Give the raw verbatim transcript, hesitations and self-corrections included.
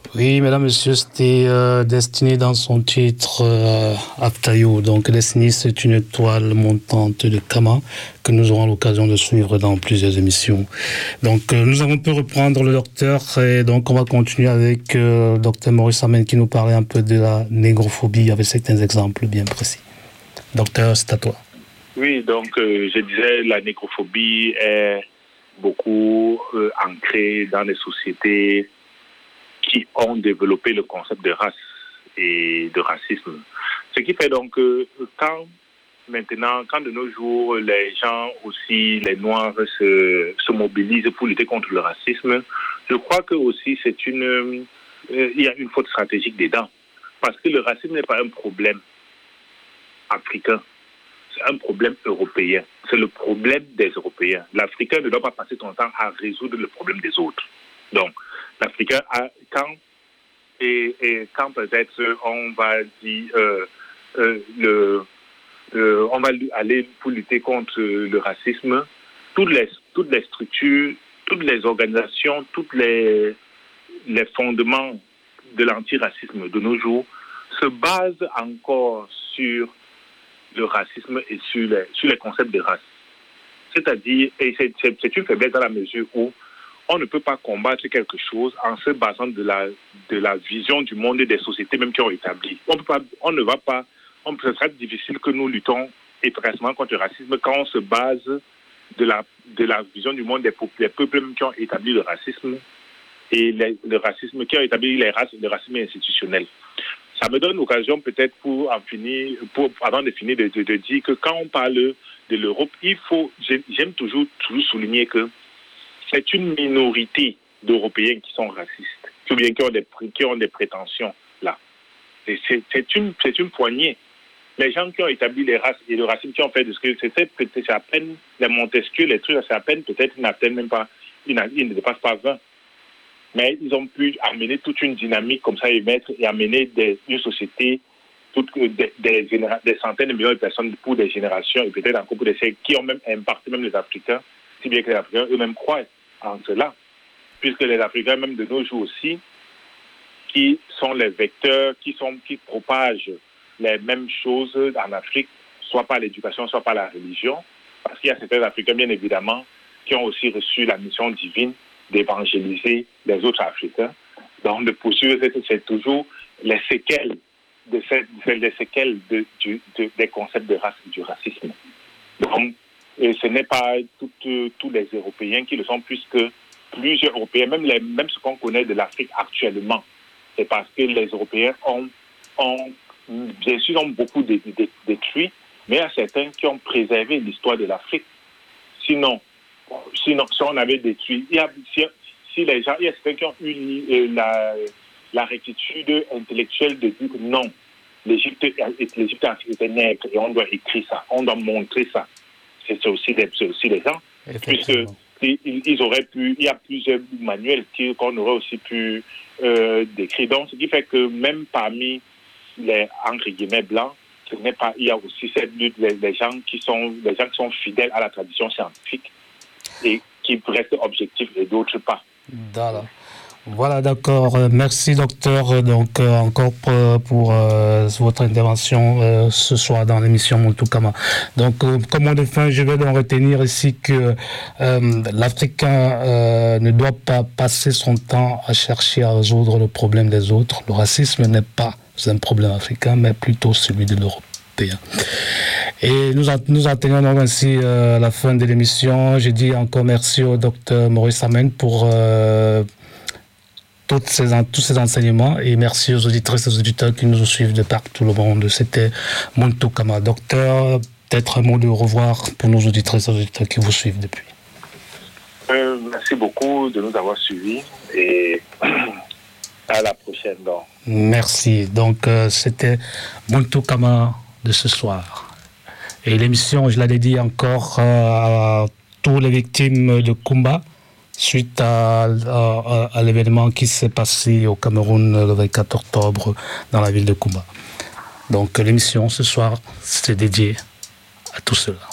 Oui, mesdames, messieurs, c'était euh, Destiné dans son titre euh, Aftayo. Donc, Destiné, c'est une étoile montante de Kama que nous aurons l'occasion de suivre dans plusieurs émissions. Donc, euh, nous avons pu reprendre le docteur et donc on va continuer avec euh, le docteur Maurice Amen qui nous parlait un peu de la négrophobie avec certains exemples bien précis. Docteur, c'est à toi. Oui, donc euh, je disais la négrophobie est beaucoup euh, ancrée dans les sociétés qui ont développé le concept de race et de racisme. Ce qui fait donc que quand maintenant, quand de nos jours, les gens aussi, les Noirs se, se mobilisent pour lutter contre le racisme, je crois que aussi c'est une, euh, il y a une faute stratégique dedans. Parce que le racisme n'est pas un problème africain, c'est un problème européen. C'est le problème des Européens. L'Africain ne doit pas passer son temps à résoudre le problème des autres. Donc, l'Africain, a, quand, et, et quand peut-être on va dire, euh, euh, le, euh, on va aller pour lutter contre le racisme, toutes les, toutes les structures, toutes les organisations, tous les, les fondements de l'antiracisme de nos jours se basent encore sur le racisme et sur les, sur les concepts de race. C'est-à-dire, et c'est, c'est, c'est une faiblesse dans la mesure où on ne peut pas combattre quelque chose en se basant de la, de la vision du monde et des sociétés même qui ont établi. On peut pas, on ne va pas, on, ce sera difficile que nous luttons efficacement contre le racisme quand on se base de la, de la vision du monde des, des peuples même qui ont établi le racisme et les, le racisme, qui ont établi les races, le racisme institutionnel. Ça me donne l'occasion peut-être pour en finir, pour, avant de finir, de, de, de dire que quand on parle de l'Europe, il faut, j'aime toujours, toujours souligner que c'est une minorité d'Européens qui sont racistes, ou bien qui ont des, qui ont des prétentions là. Et c'est, c'est, une, c'est une poignée. Les gens qui ont établi les races et le racisme qui ont fait de ce que c'est, c'est à peine les Montesquieu, les trucs, c'est à peine peut-être, ils n'atteignent même pas, ils ne dépassent pas vingt. Mais ils ont pu amener toute une dynamique comme ça et mettre et amener des, une société, toute, des, des, des centaines de millions de personnes pour des générations et peut-être encore pour des siècles qui ont même impacté même les Africains, si bien que les Africains eux-mêmes croient en cela, puisque les Africains même de nos jours aussi, qui sont les vecteurs, qui sont qui propagent les mêmes choses en Afrique, soit par l'éducation, soit par la religion, parce qu'il y a certains Africains bien évidemment qui ont aussi reçu la mission divine d'évangéliser les autres Africains. Donc, de poursuivre, c'est, c'est toujours les séquelles, de ces, les séquelles de, du, de, des concepts de race et du racisme. Donc, et ce n'est pas tout, euh, tous les Européens qui le sont, puisque plusieurs Européens, même, les, même ce qu'on connaît de l'Afrique actuellement, c'est parce que les Européens ont, ont bien sûr, ont beaucoup détruit, mais il y a certains qui ont préservé l'histoire de l'Afrique. Sinon, Sinon, si on avait détruit, il y a, si, si les gens, il y a certains qui ont eu euh, la, la rectitude intellectuelle de dire non, l'Égypte, l'Égypte était nègre et on doit écrire ça, on doit montrer ça. C'est, c'est, aussi, des, c'est aussi les gens. Puisque ils, ils auraient pu, il y a plusieurs manuels qu'on aurait aussi pu euh, décrire. Donc, ce qui fait que même parmi les, entre guillemets, blancs, ce n'est pas, il y a aussi cette lutte, les, les gens qui sont, les gens qui sont fidèles à la tradition scientifique et qui restent objectifs et d'autres pas. Voilà, voilà d'accord. Merci docteur donc euh, encore pour, pour euh, votre intervention euh, ce soir dans l'émission Montoukama. Donc euh, comme on est fin, je vais donc retenir ici que euh, l'Africain euh, ne doit pas passer son temps à chercher à résoudre le problème des autres. Le racisme n'est pas un problème africain, mais plutôt celui de l'Europe. Et nous, nous atteignons donc ainsi euh, la fin de l'émission. Je dis encore merci au docteur Maurice Amen pour euh, toutes ces, tous ces enseignements et merci aux auditrices et aux auditeurs qui nous suivent de partout le monde. C'était Montoukama. Docteur, peut-être un mot de au revoir pour nos auditrices et auditeurs qui vous suivent depuis. Euh, merci beaucoup de nous avoir suivis et à la prochaine. Donc. Merci. Donc euh, c'était Montoukama de ce soir. Et l'émission, je l'avais dit encore, euh, à tous les victimes de Kumba, suite à, à, à l'événement qui s'est passé au Cameroun le vingt-quatre octobre dans la ville de Kumba. Donc l'émission ce soir, c'est dédié à tout cela.